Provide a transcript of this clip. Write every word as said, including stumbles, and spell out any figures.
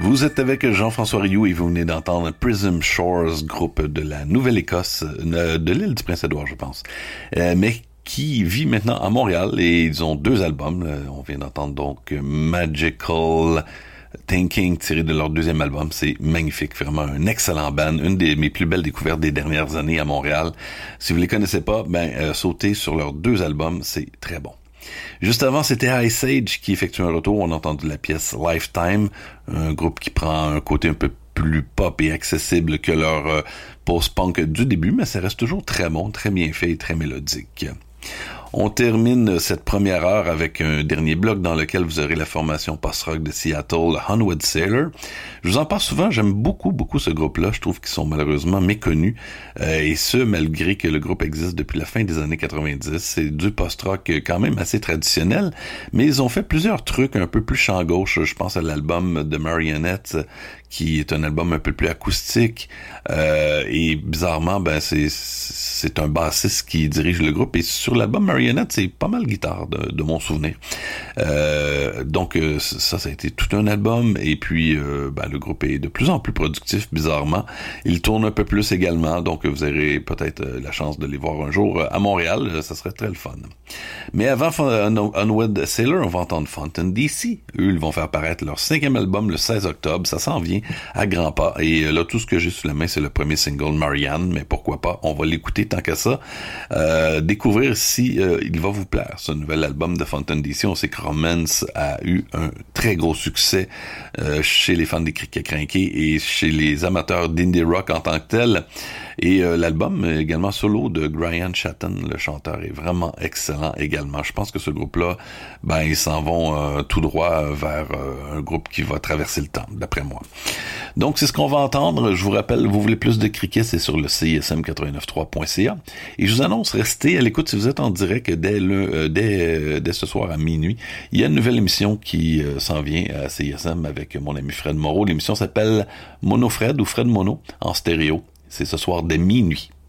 Vous êtes avec Jean-François Rioux et vous venez d'entendre Prism Shores, groupe de la Nouvelle-Écosse, euh, de l'île du Prince-Édouard, je pense, euh, mais qui vit maintenant à Montréal et ils ont deux albums. Euh, on vient d'entendre donc Magical Thinking tiré de leur deuxième album. C'est magnifique, vraiment un excellent band, une des mes plus belles découvertes des dernières années à Montréal. Si vous les connaissez pas, ben euh, sautez sur leurs deux albums, c'est très bon. Juste avant, c'était Ice Age qui effectue un retour. On a entendu la pièce Lifetime, un groupe qui prend un côté un peu plus pop et accessible que leur euh, post-punk du début, mais ça reste toujours très bon, très bien fait et très mélodique. On termine cette première heure avec un dernier bloc dans lequel vous aurez la formation post-rock de Seattle, Onward Sailor. Je vous en parle souvent, j'aime beaucoup, beaucoup ce groupe-là. Je trouve qu'ils sont malheureusement méconnus, euh, et ce, malgré que le groupe existe depuis la fin des années quatre-vingt-dix. C'est du post-rock quand même assez traditionnel, mais ils ont fait plusieurs trucs un peu plus champ gauche. Je pense à l'album de Marionette, qui est un album un peu plus acoustique, euh, et bizarrement, ben c'est c'est un bassiste qui dirige le groupe, et sur l'album Marionette, c'est pas mal guitare de, de mon souvenir. Euh, donc euh, ça, ça a été tout un album, et puis euh, ben, le groupe est de plus en plus productif, bizarrement. Il tourne un peu plus également, donc vous aurez peut-être la chance de les voir un jour à Montréal, ça serait très le fun. Mais avant Onward Sailor, on va entendre Fountain D C. Eux, ils vont faire paraître leur cinquième album le seize octobre, ça s'en vient à grands pas, et là, tout ce que j'ai sous la main, c'est le premier single, Marianne, mais pourquoi pas, on va l'écouter tant qu'à ça, euh, découvrir si euh, il va vous plaire, ce nouvel album de Fountain D C. On sait que Romance a eu un très gros succès euh, chez les fans des Criquets Crinqués et chez les amateurs d'indie rock en tant que tel, et euh, l'album également solo de Brian Chatton, le chanteur, est vraiment excellent également. Je pense que ce groupe-là, ben, ils s'en vont euh, tout droit vers euh, un groupe qui va traverser le temps, d'après moi. Donc, c'est ce qu'on va entendre. Je vous rappelle, vous voulez plus de cricket, c'est sur le C I S M quatre-vingt-neuf trois point C A. Et je vous annonce, restez à l'écoute si vous êtes en direct dès le, euh, dès, euh, dès ce soir à minuit. Il y a une nouvelle émission qui euh, s'en vient à C I S M avec mon ami Fred Moreau. L'émission s'appelle Mono Fred ou Fred Mono en stéréo. C'est ce soir dès minuit.